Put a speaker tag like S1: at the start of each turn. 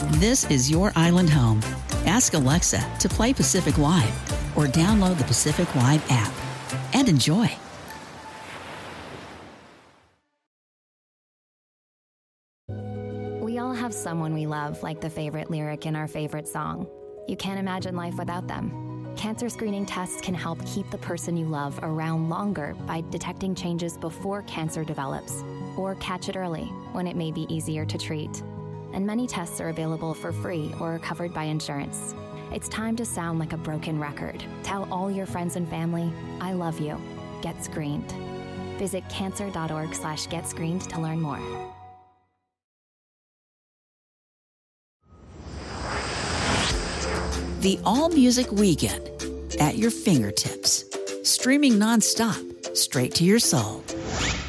S1: This is your island home. Ask Alexa to play Pacific Live or download the Pacific Live app and enjoy.
S2: We all have someone we love, like the favorite lyric in our favorite song. You can't imagine life without them. Cancer screening tests can help keep the person you love around longer by detecting changes before cancer develops, or catch it early when it may be easier to treat. And many tests are available for free or are covered by insurance. It's time to sound like a broken record. Tell all your friends and family, I love you. Get screened. Visit cancer.org/getscreened to learn more.
S1: The All Music Weekend at your fingertips. Streaming nonstop, straight to your soul.